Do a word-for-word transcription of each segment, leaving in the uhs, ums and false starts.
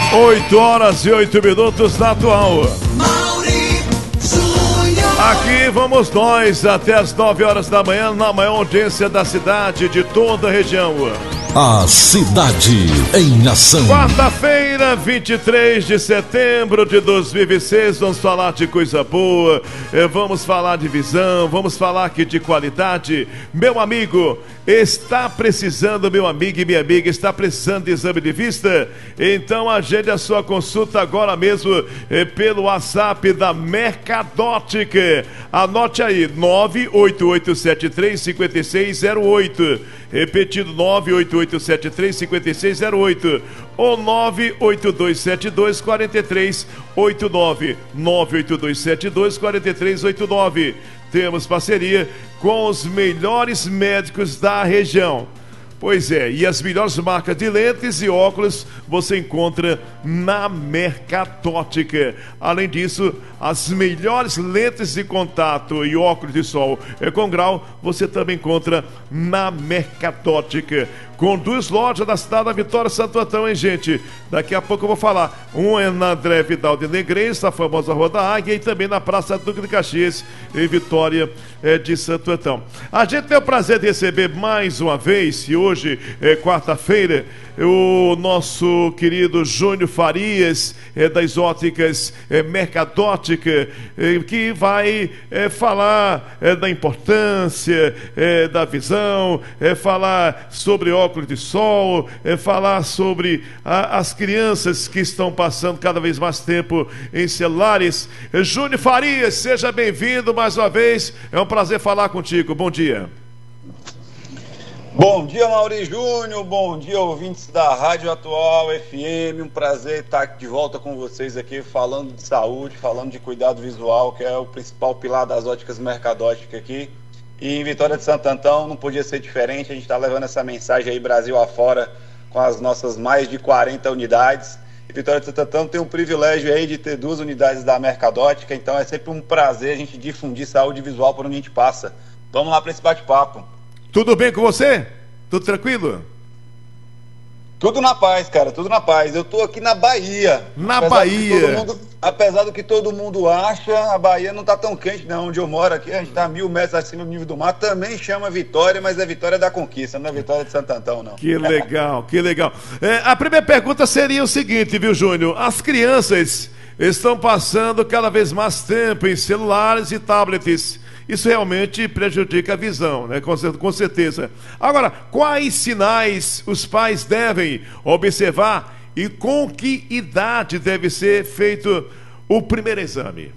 oito horas e oito minutos na atual. Aqui vamos nós até as nove horas da manhã, na maior audiência da cidade, de toda a região. A cidade em ação. Quarta-feira, vinte e três de setembro de dois mil e vinte e seis, vamos falar de coisa boa, vamos falar de visão, vamos falar aqui de qualidade. Meu amigo, está precisando, meu amigo e minha amiga, está precisando de exame de vista? Então agende a sua consulta agora mesmo eh, pelo WhatsApp da Mercadótica. Anote aí, nove oito oito sete três cinco seis zero oito. Repetido, nove oito oito sete três cinco seis zero oito ou nove oito dois sete dois quatro três oito nove, nove oito dois sete dois quatro três oito nove. Temos parceria com os melhores médicos da região. Pois é, e as melhores marcas de lentes e óculos você encontra na Mercadótica. Além disso, as melhores lentes de contato e óculos de sol com grau você também encontra na Mercadótica. Com duas lojas da cidade da Vitória, Santo Antão, hein, gente? Daqui a pouco eu vou falar. Um é na André Vidal de Negreiros, a famosa Rua da Águia, e também na Praça Duque de Caxias, em Vitória é, de Santo Antão. A gente tem o prazer de receber mais uma vez, e hoje é quarta-feira, o nosso querido Júnior Farias, é, das óticas é, Mercadótica, é, que vai é, falar é, da importância é, da visão, é, falar sobre óculos de sol, é, falar sobre a, as crianças que estão passando cada vez mais tempo em celulares. É, Júnior Farias, seja bem-vindo mais uma vez, é um prazer falar contigo, bom dia. Bom dia, Mauri Júnior, bom dia, ouvintes da Rádio Atual F M, um prazer estar de volta com vocês aqui, falando de saúde, falando de cuidado visual, que é o principal pilar das óticas Mercadótica aqui, e em Vitória de Santo Antão não podia ser diferente, a gente está levando essa mensagem aí Brasil afora, com as nossas mais de quarenta unidades, e Vitória de Santo Antão tem o privilégio aí de ter duas unidades da Mercadótica, então é sempre um prazer a gente difundir saúde visual por onde a gente passa. Vamos lá para esse bate-papo. Tudo bem com você? Tudo tranquilo? Tudo na paz, cara, tudo na paz. Eu tô aqui na Bahia. Na apesar Bahia. Do que todo mundo, apesar do que todo mundo acha, a Bahia não tá tão quente, não. Onde eu moro aqui, a gente tá mil metros acima do nível do mar. Também chama Vitória, mas é Vitória da Conquista, não é Vitória de Santo Antão, não. Que legal, que legal. É, a primeira pergunta seria o seguinte, viu, Júnior? As crianças estão passando cada vez mais tempo em celulares e tablets. Isso realmente prejudica a visão, né? Com certeza. Agora, quais sinais os pais devem observar e com que idade deve ser feito o primeiro exame?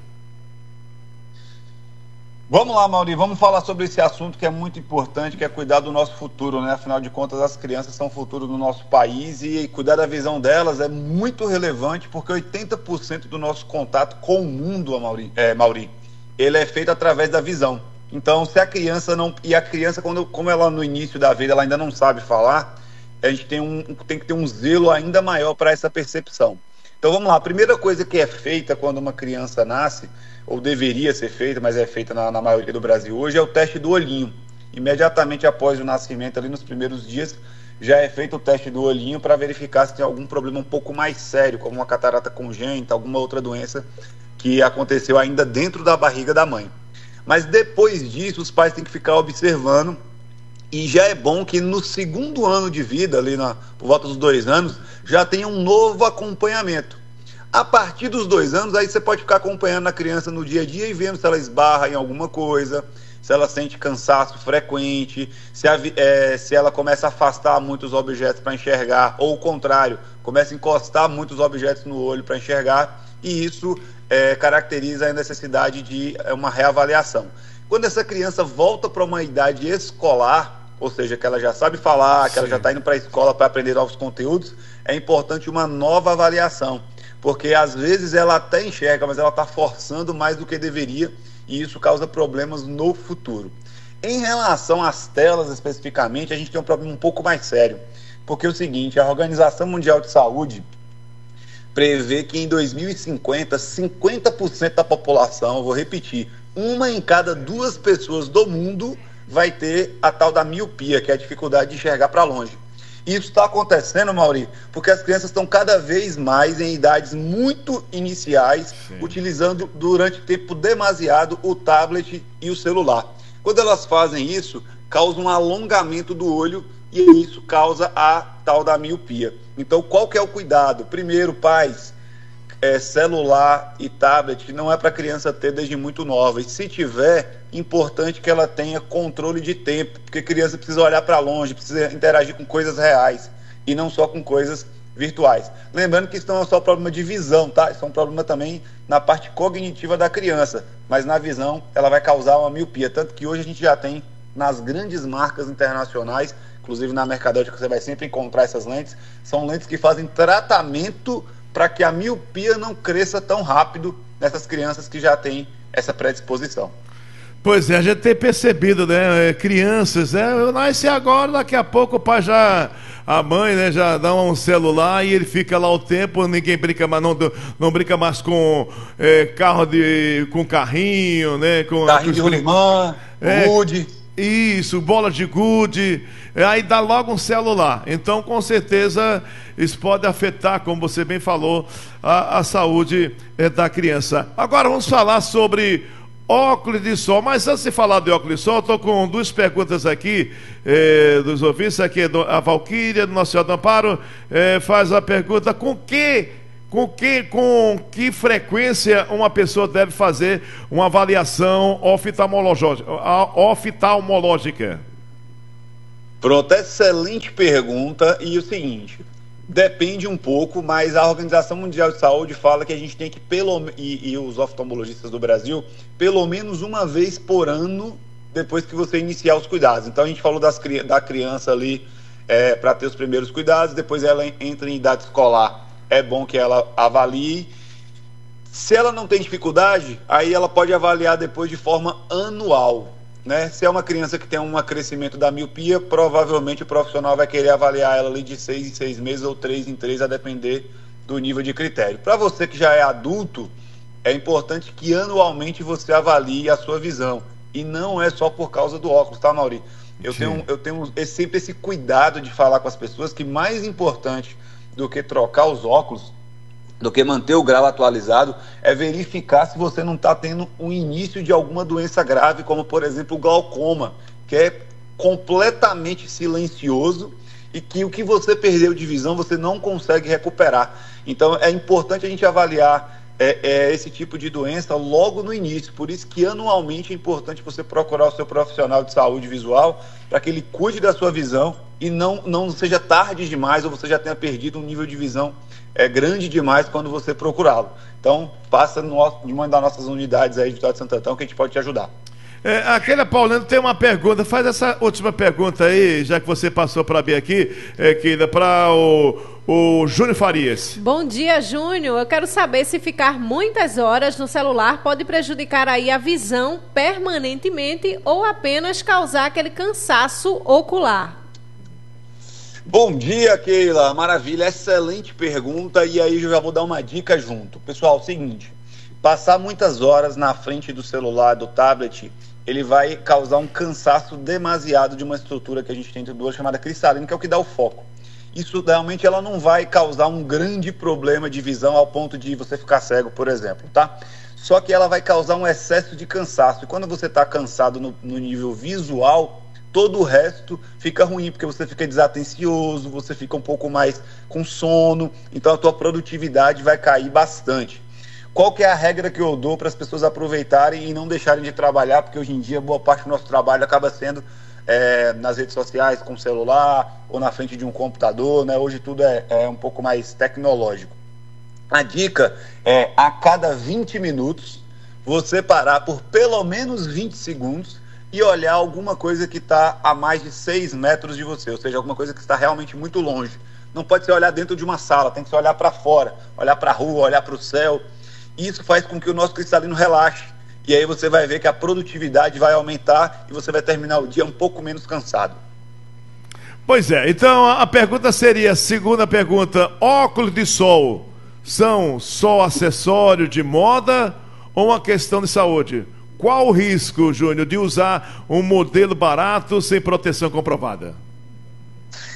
Vamos lá, Mauri, vamos falar sobre esse assunto que é muito importante, que é cuidar do nosso futuro, né? Afinal de contas, as crianças são o futuro do nosso país e cuidar da visão delas é muito relevante porque oitenta por cento do nosso contato com o mundo, Mauri, é, Mauri, ele é feito através da visão. Então, se a criança não... E a criança, quando, como ela no início da vida, ela ainda não sabe falar, a gente tem, um, tem que ter um zelo ainda maior para essa percepção. Então, vamos lá. A primeira coisa que é feita quando uma criança nasce, ou deveria ser feita, mas é feita na, na maioria do Brasil hoje, é o teste do olhinho. Imediatamente após o nascimento, ali nos primeiros dias, já é feito o teste do olhinho para verificar se tem algum problema um pouco mais sério, como uma catarata congênita, alguma outra doença que aconteceu ainda dentro da barriga da mãe. Mas depois disso, os pais têm que ficar observando, e já é bom que no segundo ano de vida, ali na, por volta dos dois anos, já tenha um novo acompanhamento. A partir dos dois anos, aí você pode ficar acompanhando a criança no dia a dia e vendo se ela esbarra em alguma coisa, se ela sente cansaço frequente, se, a, é, se ela começa a afastar muitos objetos para enxergar, ou o contrário, começa a encostar muitos objetos no olho para enxergar, e isso é, caracteriza a necessidade de é, uma reavaliação. Quando essa criança volta para uma idade escolar, ou seja, que ela já sabe falar, que Sim. ela já está indo para a escola para aprender novos conteúdos, é importante uma nova avaliação, porque às vezes ela até enxerga, mas ela está forçando mais do que deveria, e isso causa problemas no futuro. Em relação às telas especificamente, a gente tem um problema um pouco mais sério, porque é o seguinte, a Organização Mundial de Saúde prevê que em dois mil e cinquenta, cinquenta por cento da população, eu vou repetir, uma em cada duas pessoas do mundo vai ter a tal da miopia, que é a dificuldade de enxergar para longe. E isso está acontecendo, Mauri, porque as crianças estão cada vez mais em idades muito iniciais, Sim. utilizando durante tempo demasiado o tablet e o celular. Quando elas fazem isso, causa um alongamento do olho e isso causa a tal da miopia. Então, qual que é o cuidado? Primeiro, pais, é, celular e tablet não é para a criança ter desde muito nova. E se tiver, importante que ela tenha controle de tempo, porque criança precisa olhar para longe, precisa interagir com coisas reais e não só com coisas virtuais. Lembrando que isso não é só problema de visão, tá? Isso é um problema também na parte cognitiva da criança, mas na visão ela vai causar uma miopia, tanto que hoje a gente já tem nas grandes marcas internacionais, inclusive na Mercadante, que você vai sempre encontrar essas lentes, são lentes que fazem tratamento para que a miopia não cresça tão rápido nessas crianças que já têm essa predisposição. Pois é, a gente tem percebido, né, crianças, né, eu nasci agora, daqui a pouco o pai já, a mãe, né, já dá um celular e ele fica lá o tempo, ninguém brinca mais, não, não brinca mais com é, carro de, com carrinho, né, com... Carrinho de rolimã, é, gude. Isso, bola de gude, aí dá logo um celular. Então, com certeza, isso pode afetar, como você bem falou, a, a saúde é, da criança. Agora vamos falar sobre óculos de sol, mas antes de falar de óculos de sol, eu estou com duas perguntas aqui, eh, dos ouvintes, aqui a Valquíria, do Nosso Senhor do Amparo, eh, faz a pergunta, com que, com, que, com que frequência uma pessoa deve fazer uma avaliação oftalmológica? oftalmológica? Pronto, excelente pergunta, e o seguinte... Depende um pouco, mas a Organização Mundial de Saúde fala que a gente tem que, pelo e, e os oftalmologistas do Brasil, pelo menos uma vez por ano, depois que você iniciar os cuidados. Então a gente falou das, da criança ali é, para ter os primeiros cuidados, depois ela entra em idade escolar, é bom que ela avalie. Se ela não tem dificuldade, aí ela pode avaliar depois de forma anual. Né? Se é uma criança que tem um crescimento da miopia, provavelmente o profissional vai querer avaliar ela ali de seis em seis meses ou três em três, a depender do nível de critério. Para você que já é adulto, é importante que anualmente você avalie a sua visão. E não é só por causa do óculos, tá, Mauri? Eu Sim. tenho, eu tenho sempre esse cuidado de falar com as pessoas que mais importante do que trocar os óculos, do que manter o grau atualizado, é verificar se você não está tendo um início de alguma doença grave, como, por exemplo, o glaucoma, que é completamente silencioso e que o que você perdeu de visão você não consegue recuperar. Então, é importante a gente avaliar é, é, esse tipo de doença logo no início. Por isso que, anualmente, é importante você procurar o seu profissional de saúde visual para que ele cuide da sua visão e não, não seja tarde demais ou você já tenha perdido um nível de visão é grande demais quando você procurá-lo. Então, passa no, de uma das nossas unidades aí de Vitória de Santo Antão que a gente pode te ajudar. É, aquele Paulino tem uma pergunta, faz essa última pergunta aí, já que você passou para ver aqui, é, Keila, para o, o Júnior Farias. Bom dia, Júnior. Eu quero saber se ficar muitas horas no celular pode prejudicar aí a visão permanentemente ou apenas causar aquele cansaço ocular. Bom dia, Keila, maravilha, excelente pergunta, e aí eu já vou dar uma dica junto. Pessoal, seguinte, passar muitas horas na frente do celular, do tablet, ele vai causar um cansaço demasiado de uma estrutura que a gente tem entre duas, chamada cristalina, que é o que dá o foco. Isso realmente ela não vai causar um grande problema de visão ao ponto de você ficar cego, por exemplo, tá? Só que ela vai causar um excesso de cansaço, e quando você está cansado no, no nível visual, todo o resto fica ruim, porque você fica desatencioso, você fica um pouco mais com sono, então a tua produtividade vai cair bastante. Qual que é a regra que eu dou para as pessoas aproveitarem e não deixarem de trabalhar, porque hoje em dia boa parte do nosso trabalho acaba sendo é, nas redes sociais, com o celular, ou na frente de um computador, né? Hoje tudo é, é um pouco mais tecnológico. A dica é, a cada vinte minutos, você parar por pelo menos vinte segundos e olhar alguma coisa que está a mais de seis metros de você, ou seja, alguma coisa que está realmente muito longe. Não pode ser olhar dentro de uma sala, tem que ser olhar para fora, olhar para a rua, olhar para o céu. Isso faz com que o nosso cristalino relaxe. E aí você vai ver que a produtividade vai aumentar e você vai terminar o dia um pouco menos cansado. Pois é, então a pergunta seria, segunda pergunta, óculos de sol são só acessório de moda ou uma questão de saúde? Qual o risco, Júnior, de usar um modelo barato sem proteção comprovada?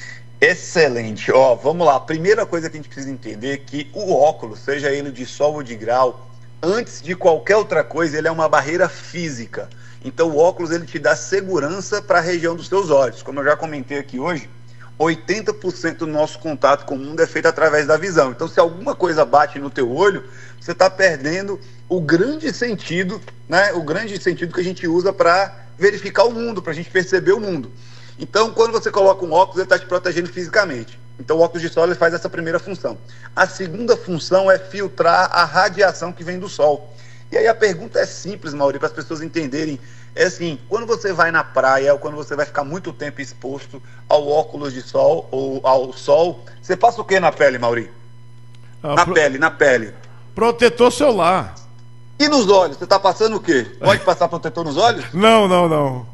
Excelente. Ó, vamos lá. A primeira coisa que a gente precisa entender é que o óculos, seja ele de sol ou de grau, antes de qualquer outra coisa, ele é uma barreira física. Então o óculos ele te dá segurança para a região dos seus olhos. Como eu já comentei aqui hoje, oitenta por cento do nosso contato com o mundo é feito através da visão. Então se alguma coisa bate no teu olho, você está perdendo o grande sentido, né? O grande sentido que a gente usa para verificar o mundo, para a gente perceber o mundo. Então quando você coloca um óculos, ele está te protegendo fisicamente. Então o óculos de sol ele faz essa primeira função. A segunda função é filtrar a radiação que vem do sol. E aí a pergunta é simples, Mauri, para as pessoas entenderem. É assim, quando você vai na praia ou quando você vai ficar muito tempo exposto ao óculos de sol ou ao sol, você passa o que na pele, Mauri? Ah, na pro... pele, na pele. Protetor solar. E nos olhos, você está passando o quê? Pode passar protetor nos olhos? Não, não, não.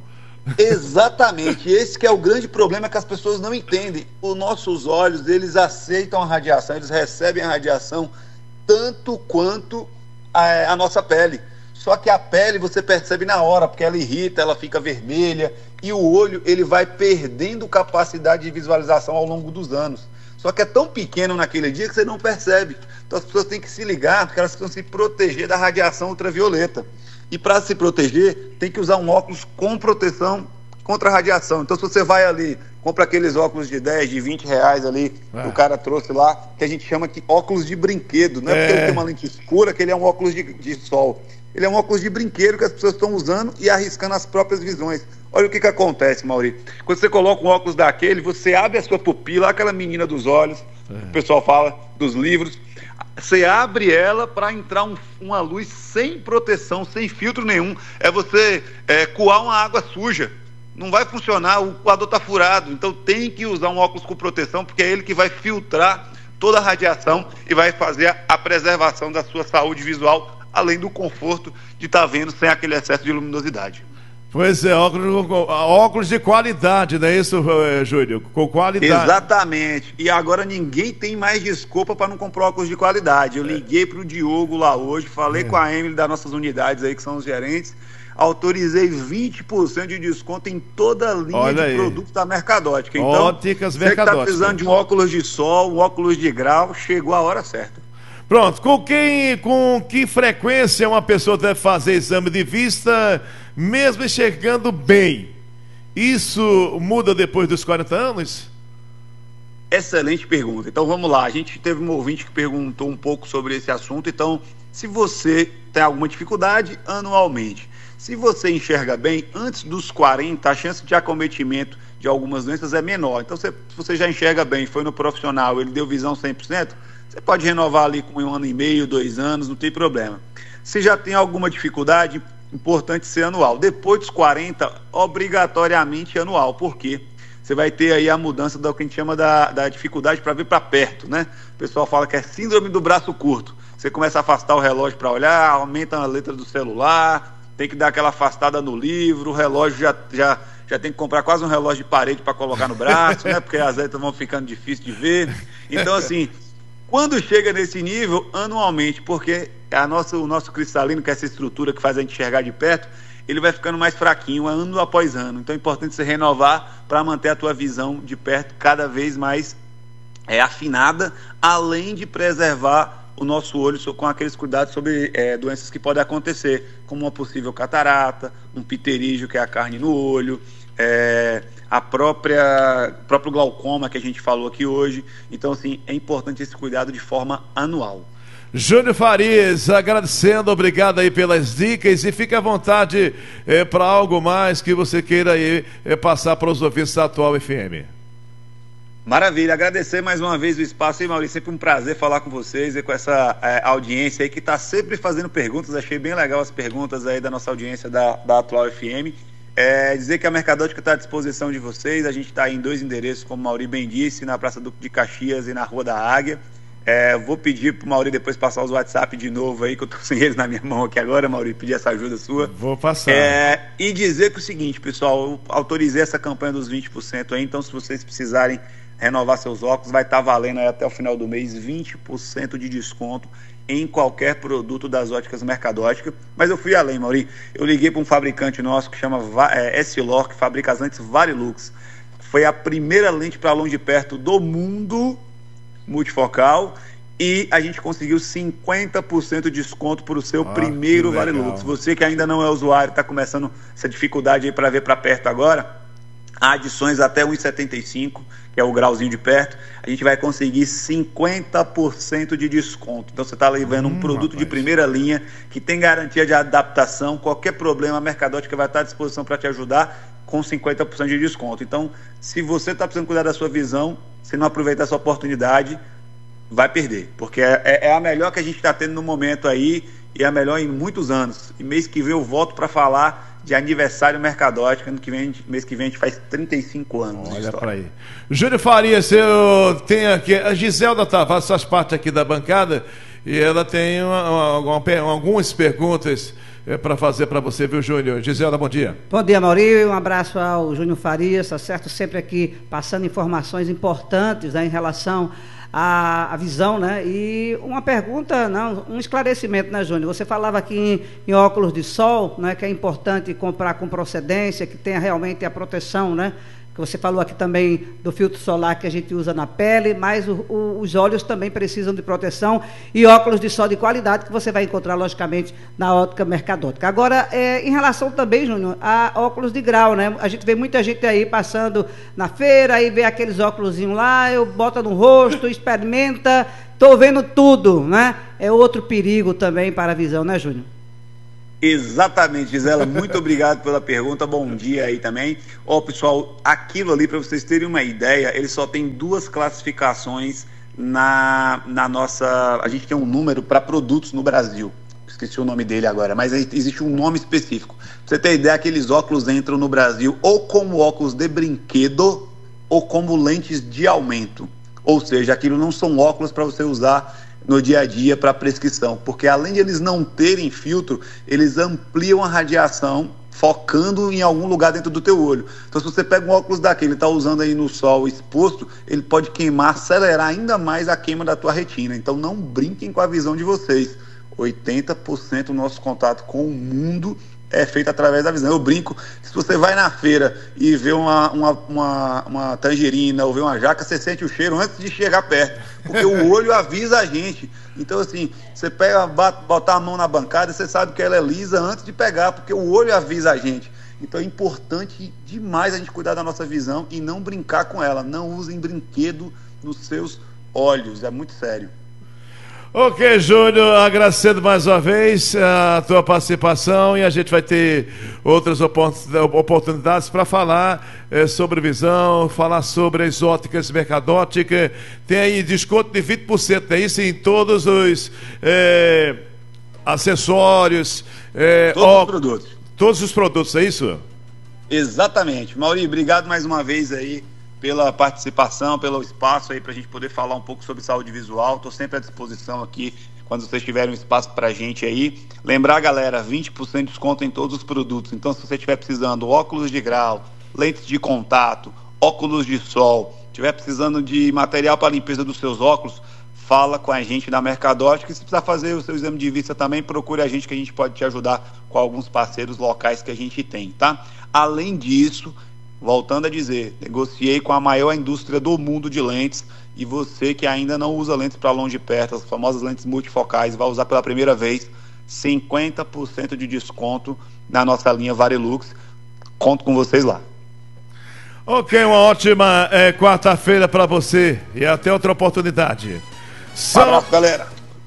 Exatamente, esse que é o grande problema que as pessoas não entendem. Os nossos olhos, eles aceitam a radiação, eles recebem a radiação tanto quanto a, a nossa pele. Só que a pele você percebe na hora, porque ela irrita, ela fica vermelha, e o olho ele vai perdendo capacidade de visualização ao longo dos anos. Só que é tão pequeno naquele dia que você não percebe. Então as pessoas têm que se ligar, porque elas precisam se proteger da radiação ultravioleta. E para se proteger, tem que usar um óculos com proteção contra a radiação. Então se você vai ali, compra aqueles óculos de dez, de vinte reais ali, é. que o cara trouxe lá, que a gente chama de óculos de brinquedo. Não é, é. porque ele tem uma lente escura que ele é um óculos de, de sol. Ele é um óculos de brinquedo que as pessoas estão usando e arriscando as próprias visões. Olha o que que acontece, Mauri. Quando você coloca um óculos daquele, você abre a sua pupila, aquela menina dos olhos, é. o pessoal fala dos livros, você abre ela para entrar um, uma luz sem proteção, sem filtro nenhum. É você é, coar uma água suja. Não vai funcionar, o coador está furado. Então tem que usar um óculos com proteção, porque é ele que vai filtrar toda a radiação e vai fazer a, a preservação da sua saúde visual, além do conforto de estar tá vendo sem aquele excesso de luminosidade. Pois é, óculos, óculos de qualidade, não é isso, Júlio? Com qualidade. Exatamente. E agora ninguém tem mais desculpa para não comprar óculos de qualidade. Eu liguei para o Diogo lá hoje, falei é. com a Emily das nossas unidades aí, que são os gerentes, autorizei vinte por cento de desconto em toda a linha Olha de aí. produtos da Mercadótica. Então, Óticas você que está precisando de um óculos de sol, um óculos de grau, chegou a hora certa. Pronto, com quem, com que frequência uma pessoa deve fazer exame de vista, mesmo enxergando bem? Isso muda depois dos quarenta anos? Excelente pergunta. Então vamos lá, a gente teve um ouvinte que perguntou um pouco sobre esse assunto. Então, se você tem alguma dificuldade, anualmente. Se você enxerga bem, antes dos quarenta, a chance de acometimento de algumas doenças é menor. Então, se você já enxerga bem, foi no profissional, ele deu visão cem por cento, você pode renovar ali com um ano e meio, dois anos, não tem problema. Se já tem alguma dificuldade, importante ser anual. Depois dos quarenta, obrigatoriamente anual. Por quê? Você vai ter aí a mudança do que a gente chama da, da dificuldade para ver para perto, né? O pessoal fala que é síndrome do braço curto. Você começa a afastar o relógio para olhar, aumenta a letra do celular, tem que dar aquela afastada no livro, o relógio já, já, já tem que comprar quase um relógio de parede para colocar no braço, né? Porque as letras vão ficando difíceis de ver. Então, assim, quando chega nesse nível, anualmente, porque a nossa, o nosso cristalino, que é essa estrutura que faz a gente enxergar de perto, ele vai ficando mais fraquinho, ano após ano. Então é importante você renovar para manter a tua visão de perto cada vez mais é, afinada, além de preservar o nosso olho com aqueles cuidados sobre é, doenças que podem acontecer, como uma possível catarata, um pterígio, que é a carne no olho, é, a própria próprio glaucoma que a gente falou aqui hoje. Então, assim, é importante esse cuidado de forma anual. Júnior Farias, agradecendo, obrigado aí pelas dicas, e fique à vontade é, para algo mais que você queira aí é, passar para os ouvintes da Atual F M. Maravilha, agradecer mais uma vez o espaço aí, Maurício, sempre um prazer falar com vocês e com essa é, audiência aí que está sempre fazendo perguntas. Achei bem legal as perguntas aí da nossa audiência da, da Atual F M. É, dizer que a Mercadótica está à disposição de vocês. A gente está em dois endereços, como o Mauri bem disse, na Praça Duque de Caxias e na Rua da Águia. É, vou pedir pro Mauri depois passar os WhatsApp de novo aí, que eu tô sem eles na minha mão aqui agora, Mauri, pedir essa ajuda sua. Vou passar. É, e dizer que é o seguinte, pessoal, eu autorizei essa campanha dos vinte por cento aí, então se vocês precisarem renovar seus óculos, vai estar valendo aí até o final do mês vinte por cento de desconto em qualquer produto das óticas Mercadótica. Mas eu fui além, Mauri, eu liguei para um fabricante nosso que chama é, Essilor, que fabrica as lentes Varilux. foi a primeira lente para longe e perto do mundo multifocal e a gente conseguiu cinquenta por cento de desconto para o seu ah, primeiro Varilux. Você que ainda não é usuário, está começando essa dificuldade aí para ver para perto agora, há adições até um vírgula setenta e cinco, que é o grauzinho de perto, a gente vai conseguir cinquenta por cento de desconto. Então você está levando hum, um produto rapaz. de primeira linha, que tem garantia de adaptação, qualquer problema, a Mercadótica vai estar à disposição para te ajudar com cinquenta por cento de desconto. Então, se você está precisando cuidar da sua visão, se não aproveitar essa oportunidade, vai perder, porque é, é a melhor que a gente está tendo no momento aí, e é a melhor em muitos anos. E mês que vem eu volto para falar de aniversário Mercadótica, ano que vem, mês que vem a gente faz trinta e cinco anos. Olha para aí. Júlio Farias, eu tenho aqui, a Giselda Tavares faz parte aqui da bancada, e ela tem uma, uma, algumas perguntas é, para fazer para você, viu, Júnior? Giselda, bom dia. Bom dia, Mauri, um abraço ao Júnior Farias, tá certo? Sempre aqui passando informações importantes, né, em relação A, a visão, né? E uma pergunta, não, um esclarecimento, né, Júnior? Você falava aqui em, em óculos de sol, né, que é importante comprar com procedência, que tenha realmente a proteção, né? Que você falou aqui também do filtro solar que a gente usa na pele, mas o, o, os olhos também precisam de proteção e óculos de sol de qualidade que você vai encontrar, logicamente, na ótica Mercadótica. Agora, é, em relação também, Júnior, a óculos de grau, né? A gente vê muita gente aí passando na feira, aí vê aqueles óculosinhos lá, eu bota no rosto, experimenta, tô vendo tudo, né? É outro perigo também para a visão, né, Júnior? Exatamente, Gisela, muito obrigado pela pergunta, bom dia aí também. Ó, pessoal, aquilo ali, para vocês terem uma ideia, ele só tem duas classificações na, na nossa... A gente tem um número para produtos no Brasil, esqueci o nome dele agora, mas existe um nome específico. Pra você ter ideia, aqueles óculos entram no Brasil ou como óculos de brinquedo ou como lentes de aumento. Ou seja, aquilo não são óculos para você usar no dia a dia para prescrição, porque além de eles não terem filtro, eles ampliam a radiação focando em algum lugar dentro do teu olho. Então, se você pega um óculos daquele e está usando aí no sol exposto, ele pode queimar, acelerar ainda mais a queima da tua retina. Então, não brinquem com a visão de vocês. oitenta por cento do nosso contato com o mundo é feito através da visão. Eu brinco, se você vai na feira e vê uma, uma, uma, uma tangerina ou vê uma jaca, você sente o cheiro antes de chegar perto, porque o olho avisa a gente. Então, assim, você pega, bate, botar a mão na bancada, você sabe que ela é lisa antes de pegar, porque o olho avisa a gente. Então é importante demais a gente cuidar da nossa visão e não brincar com ela. Não usem brinquedo nos seus olhos, é muito sério. Ok, Júnior, agradecendo mais uma vez a tua participação e a gente vai ter outras oportunidades para falar eh, sobre visão, falar sobre as óticas Mercadótica. Tem aí desconto de vinte por cento, é isso, em todos os eh, acessórios, eh, todos ó, os produtos. Todos os produtos, é isso? Exatamente. Mauri, obrigado mais uma vez aí pela participação, pelo espaço aí para a gente poder falar um pouco sobre saúde visual. Estou sempre à disposição aqui quando vocês tiverem um espaço para a gente aí. Lembrar, galera, vinte por cento de desconto em todos os produtos. Então, se você estiver precisando óculos de grau, lentes de contato, óculos de sol, estiver precisando de material para limpeza dos seus óculos, fala com a gente da Mercadótica. E se precisar fazer o seu exame de vista também, procure a gente que a gente pode te ajudar com alguns parceiros locais que a gente tem, tá? Além disso, voltando a dizer, negociei com a maior indústria do mundo de lentes e você que ainda não usa lentes para longe e perto, as famosas lentes multifocais, vai usar pela primeira vez cinquenta por cento de desconto na nossa linha Varilux. Conto com vocês lá. Ok, uma ótima é, quarta-feira para você e até outra oportunidade. São... Um abraço, galera.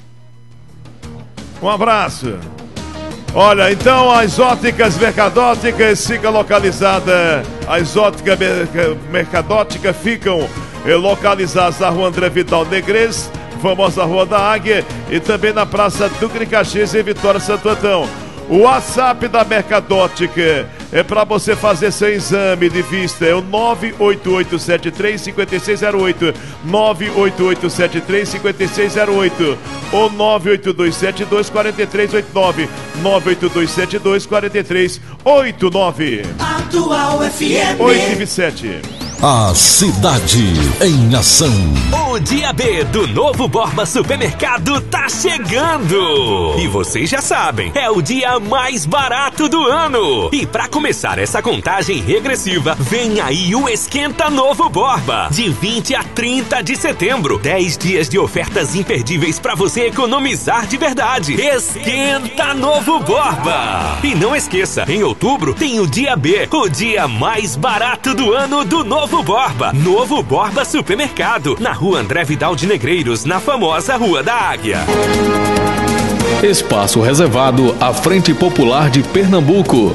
Um abraço. Olha, então as óticas Mercadóticas fica localizada, as óticas Mercadótica ficam localizadas na rua André Vidal Negres, famosa Rua da Águia, e também na Praça Duque de Caxias em Vitória, Santo Antão. O WhatsApp da Mercadótica é para você fazer seu exame de vista, é o nove oito oito sete três cinco seis zero oito, nove oito oito sete três cinco seis zero oito ou nove oito dois sete dois quatro três oito nove, nove oito dois sete dois quatro três oito nove. Atual F M oito e vinte e sete. A cidade em ação. O dia B do Novo Borba Supermercado tá chegando! E vocês já sabem, é o dia mais barato do ano! E pra começar essa contagem regressiva, vem aí o Esquenta Novo Borba! De vinte a trinta de setembro, dez dias de ofertas imperdíveis pra você economizar de verdade! Esquenta Novo Borba! E não esqueça, em outubro tem o dia B, o dia mais barato do ano do Novo Borba. Novo Borba Supermercado, na rua André Vidal de Negreiros, na famosa Rua da Águia. Espaço reservado à Frente Popular de Pernambuco.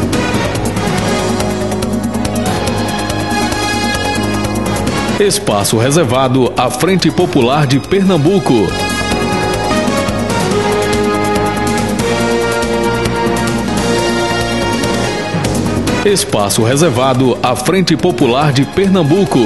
Espaço reservado à Frente Popular de Pernambuco. Espaço reservado à Frente Popular de Pernambuco.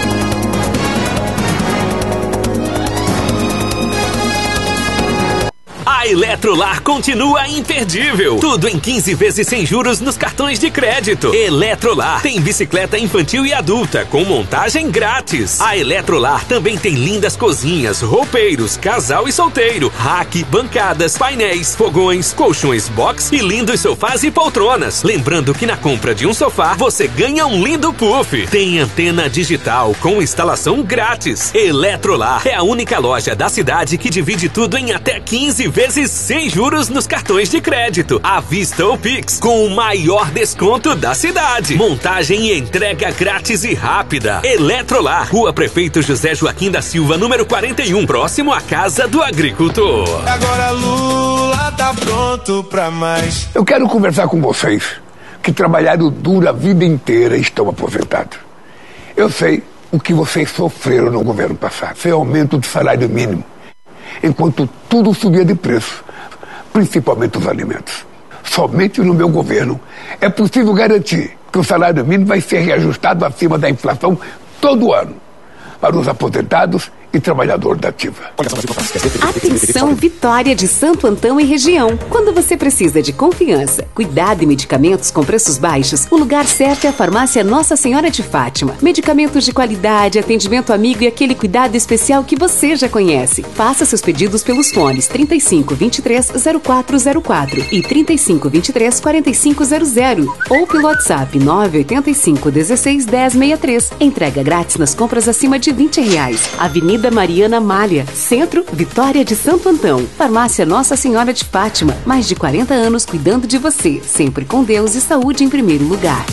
A Eletrolar continua imperdível. Tudo em quinze vezes sem juros nos cartões de crédito. Eletrolar tem bicicleta infantil e adulta com montagem grátis. A Eletrolar também tem lindas cozinhas, roupeiros, casal e solteiro, rack, bancadas, painéis, fogões, colchões box e lindos sofás e poltronas. Lembrando que na compra de um sofá você ganha um lindo puff. Tem antena digital com instalação grátis. Eletrolar é a única loja da cidade que divide tudo em até quinze vezes sem juros nos cartões de crédito, à vista ou Pix, com o maior desconto da cidade. Montagem e entrega grátis e rápida. Eletrolar, Rua Prefeito José Joaquim da Silva, número quarenta e um, próximo à Casa do Agricultor. Agora Lula tá pronto pra mais. Eu quero conversar com vocês que trabalharam duro a vida inteira e estão aposentados. Eu sei o que vocês sofreram no governo passado. Foi aumento do salário mínimo, enquanto tudo subia de preço, principalmente os alimentos. Somente no meu governo é possível garantir que o salário mínimo vai ser reajustado acima da inflação todo ano para os aposentados e trabalhador da ativa. Atenção, Vitória de Santo Antão e região. Quando você precisa de confiança, cuidado e medicamentos com preços baixos, o lugar certo é a farmácia Nossa Senhora de Fátima. Medicamentos de qualidade, atendimento amigo e aquele cuidado especial que você já conhece. Faça seus pedidos pelos fones trinta e cinco, vinte e três, zero quatro zero quatro e trinta e cinco, vinte e três, quarenta e cinco zero zero ou pelo WhatsApp nove oito cinco, dezesseis, dez, sessenta e três. Entrega grátis nas compras acima de vinte reais. Avenida Mariana Malha, Centro, Vitória de Santo Antão. Farmácia Nossa Senhora de Fátima. Mais de quarenta anos cuidando de você. Sempre com Deus e saúde em primeiro lugar.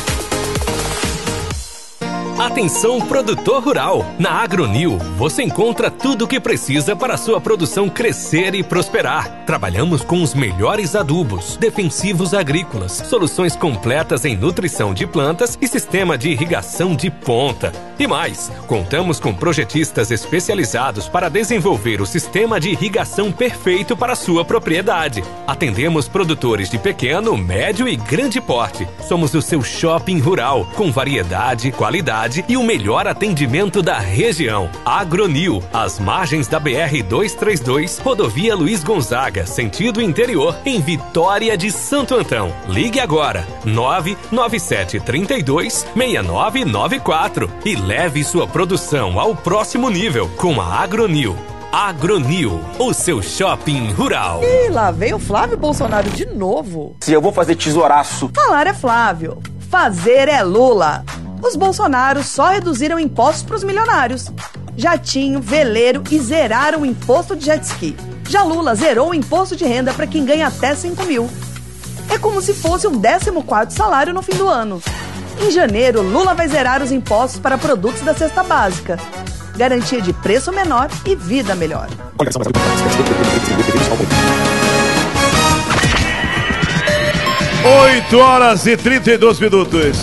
Atenção, produtor rural! Na Agronil, você encontra tudo o que precisa para a sua produção crescer e prosperar. Trabalhamos com os melhores adubos, defensivos agrícolas, soluções completas em nutrição de plantas e sistema de irrigação de ponta. E mais, contamos com projetistas especializados para desenvolver o sistema de irrigação perfeito para a sua propriedade. Atendemos produtores de pequeno, médio e grande porte. Somos o seu shopping rural, com variedade, qualidade e o melhor atendimento da região. Agronil, às margens da B R duzentos e trinta e dois, Rodovia Luiz Gonzaga, sentido interior, em Vitória de Santo Antão. Ligue agora, nove nove sete três dois, seis nove nove quatro e leve sua produção ao próximo nível com a Agronil. Agronil, o seu shopping rural. E lá vem o Flávio Bolsonaro de novo. Se eu vou fazer tesouraço. Falar é Flávio, fazer é Lula. Os Bolsonaros só reduziram impostos para os milionários. Jatinho, veleiro e zeraram o imposto de jet ski. Já Lula zerou o imposto de renda para quem ganha até cinco mil. É como se fosse um décimo quarto salário no fim do ano. Em janeiro, Lula vai zerar os impostos para produtos da cesta básica. Garantia de preço menor e vida melhor. oito horas e trinta e dois minutos.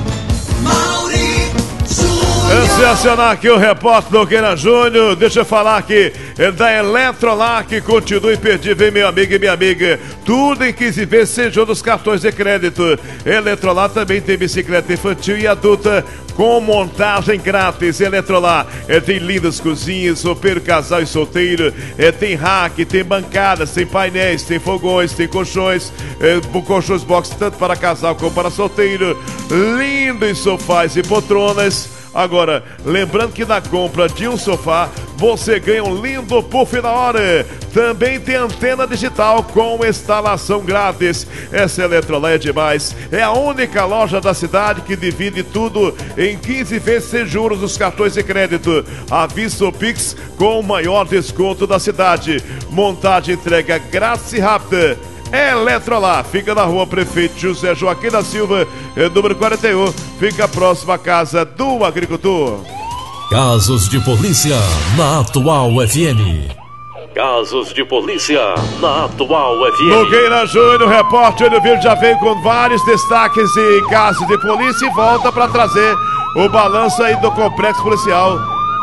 Antes de acionar aqui o repórter Nogueira Júnior, deixa eu falar aqui é da Eletrolar, que continua imperdível, hein, meu amigo e minha amiga. Tudo em quinze vezes sem juros nos cartões de crédito. Eletrolar também tem bicicleta infantil e adulta com montagem grátis. Eletrolar é, tem lindas cozinhas, roupeiro, casal e solteiro, é, tem rack, tem bancadas, tem painéis, tem fogões, tem colchões, é, colchões box tanto para casal como para solteiro, lindos sofás e poltronas. Agora, lembrando que na compra de um sofá, você ganha um lindo puff na hora. Também tem antena digital com instalação grátis. Essa Eletrolá é demais. É a única loja da cidade que divide tudo em quinze vezes sem juros nos cartões de crédito. Avisa o Pix com o maior desconto da cidade. Montagem e entrega grátis e rápida. Eletrolá, fica na rua Prefeito José Joaquim da Silva, número quarenta e um, fica próximo à Casa do Agricultor. Casos de polícia na Atual F M. Casos de polícia na Atual F M. Nogueira Júnior, repórter do Vídeo, já veio com vários destaques em casos de polícia e volta para trazer o balanço aí do complexo policial.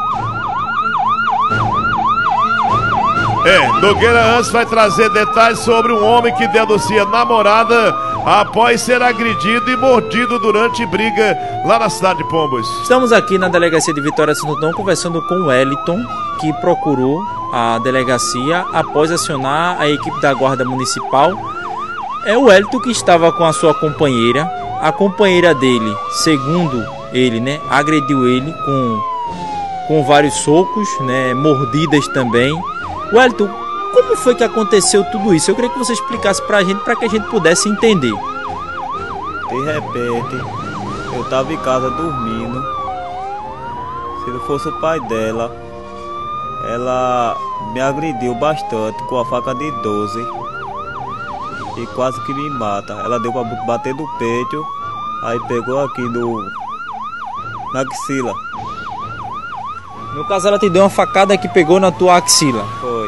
É, Nogueira antes vai trazer detalhes sobre um homem que denuncia namorada após ser agredido e mordido durante briga lá na cidade de Pombos. Estamos aqui na delegacia de Vitória Santo Antão conversando com o Wellington, que procurou a delegacia após acionar a equipe da Guarda Municipal. É o Wellington que estava com a sua companheira. A companheira dele, segundo ele, né, agrediu ele com, com vários socos, né, mordidas também. Wellington, como foi que aconteceu tudo isso? Eu queria que você explicasse pra gente, para que a gente pudesse entender. De repente, eu tava em casa dormindo. Se não fosse o pai dela, ela me agrediu bastante com a faca de doze e quase que me mata. Ela deu pra bater no peito, aí pegou aqui no na axila. No caso, ela te deu uma facada que pegou na tua axila. Foi.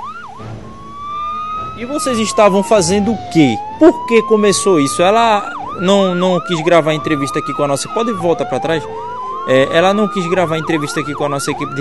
E vocês estavam fazendo o quê? Por que começou isso? Ela não, não quis gravar entrevista aqui com a nossa... Pode voltar para trás? É, ela não quis gravar entrevista aqui com a nossa equipe de